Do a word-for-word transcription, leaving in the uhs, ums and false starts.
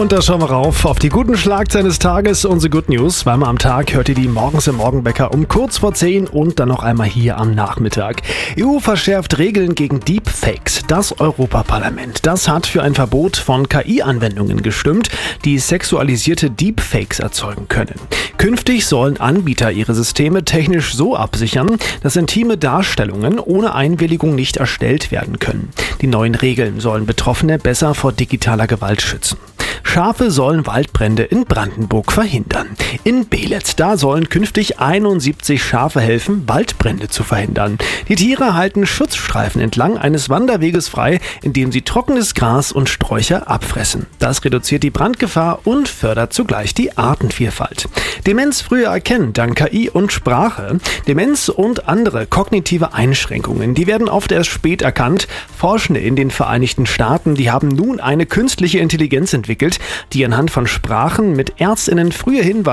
Und da schauen wir rauf auf die guten Schlagzeilen des Tages, unsere Good News. Zweimal am Tag hört ihr die morgens im Morgenwecker um kurz vor zehn und dann noch einmal hier am Nachmittag. E U verschärft Regeln gegen Deepfakes. Das Europaparlament, das hat für ein Verbot von K I-Anwendungen gestimmt, die sexualisierte Deepfakes erzeugen können. Künftig sollen Anbieter ihre Systeme technisch so absichern, dass intime Darstellungen ohne Einwilligung nicht erstellt werden können. Die neuen Regeln sollen Betroffene besser vor digitaler Gewalt schützen. Schafe sollen Waldbrände in Brandenburg verhindern. In Beelitz, da sollen künftig einundsiebzig Schafe helfen, Waldbrände zu verhindern. Die Tiere halten Schutzstreifen entlang eines Wanderweges frei, indem sie trockenes Gras und Sträucher abfressen. Das reduziert die Brandgefahr und fördert zugleich die Artenvielfalt. Demenz früher erkennen dank K I und Sprache. Demenz und andere kognitive Einschränkungen, die werden oft erst spät erkannt. Forschende in den Vereinigten Staaten, die haben nun eine künstliche Intelligenz entwickelt, die anhand von Sprachen mit ÄrztInnen frühe Hinweise